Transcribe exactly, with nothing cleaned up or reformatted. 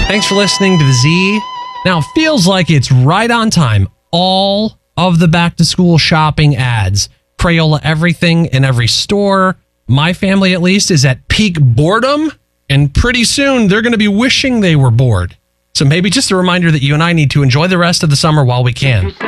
Thanks for listening to the Z. Now, feels like it's right on time. All of the back-to-school shopping ads. Crayola everything in every store. My family, at least, is at peak boredom. And pretty soon, they're going to be wishing they were bored. So maybe just a reminder that you and I need to enjoy the rest of the summer while we can.